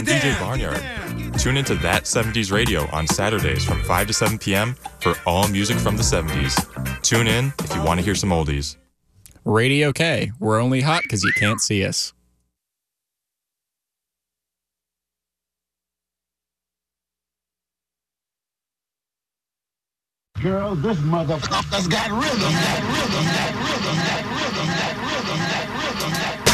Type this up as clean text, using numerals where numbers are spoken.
I'm DJ Barnyard. Tune into That 70s Radio on Saturdays from 5 to 7 p.m. for all music from the 70s. Tune in if you want to hear some oldies. Radio K. We're only hot because you can't see us. Girl, this motherfucker's got rhythm, that rhythm, that rhythm, that rhythm, that rhythm, that rhythm, that